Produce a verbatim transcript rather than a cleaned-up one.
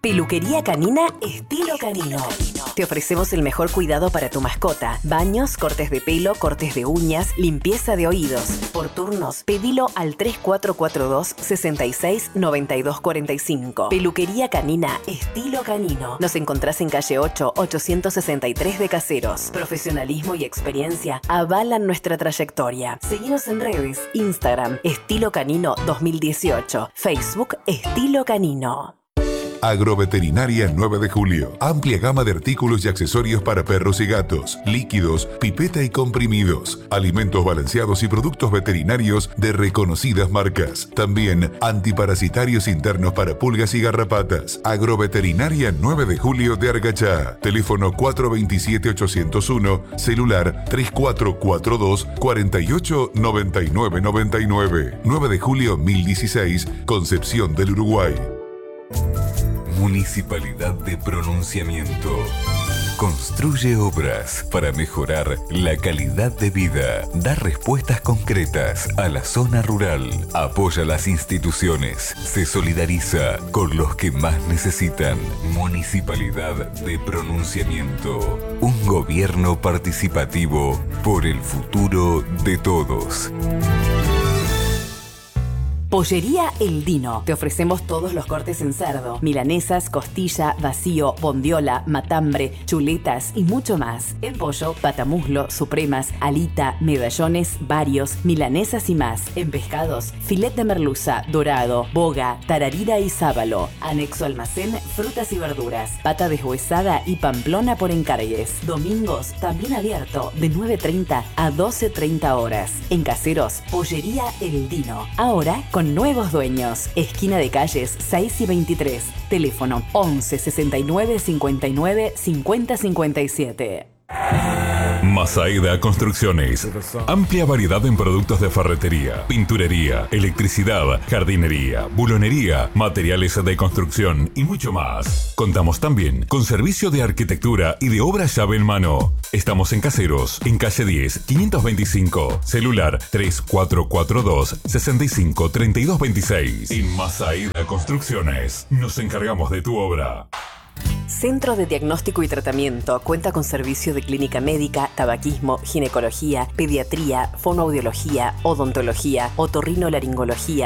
Peluquería canina estilo canino. Te ofrecemos el mejor cuidado para tu mascota. Baños, cortes de pelo, cortes de uñas, limpieza de oídos. Por turnos, pedilo al tres cuatro cuatro dos, seis seis nueve dos cuatro cinco. Peluquería canina estilo canino. Nos encontrás en calle ocho, ochocientos sesenta y tres de Caseros. Profesionalismo y experiencia avalan nuestra trayectoria. Seguinos en redes, Instagram, Estilo Canino dos mil dieciocho, Facebook, Estilo Canino. Agroveterinaria nueve de julio. Amplia gama de artículos y accesorios para perros y gatos, líquidos, pipeta y comprimidos, alimentos balanceados y productos veterinarios de reconocidas marcas. También antiparasitarios internos para pulgas y garrapatas. Agroveterinaria nueve de julio de Argachá. Teléfono cuatro dos siete, ocho cero uno, celular tres cuatro cuatro dos, cuatro ocho nueve nueve nueve nueve. nueve de julio mil dieciséis, Concepción del Uruguay. Municipalidad de Pronunciamiento. Construye obras para mejorar la calidad de vida. Da respuestas concretas a la zona rural. Apoya las instituciones. Se solidariza con los que más necesitan. Municipalidad de Pronunciamiento. Un gobierno participativo por el futuro de todos. Pollería El Dino. Te ofrecemos todos los cortes en cerdo. Milanesas, costilla, vacío, bondiola, matambre, chuletas y mucho más. En pollo, patamuslo, supremas, alita, medallones, varios, milanesas y más. En pescados, filet de merluza, dorado, boga, tararira y sábalo. Anexo almacén, frutas y verduras. Pata deshuesada y pamplona por encargues. Domingos, también abierto, de nueve treinta a doce treinta horas. En Caseros, Pollería El Dino. Ahora con nuevos dueños. Esquina de calles seis y veintitrés. Teléfono once sesenta y nueve cincuenta y nueve cincuenta cincuenta y siete. Masaeda Construcciones. Amplia variedad en productos de ferretería, pinturería, electricidad, jardinería, bulonería, materiales de construcción y mucho más. Contamos también con servicio de arquitectura y de obra llave en mano. Estamos en Caseros, en calle diez, quinientos veinticinco. Celular tres cuatro cuatro dos, sesenta y cinco, treinta y dos veintiséis. En Masaeda Construcciones nos encargamos de tu obra. Centro de Diagnóstico y Tratamiento. Cuenta con servicio de clínica médica, tabaquismo, ginecología, pediatría, fonoaudiología, odontología, otorrinolaringología,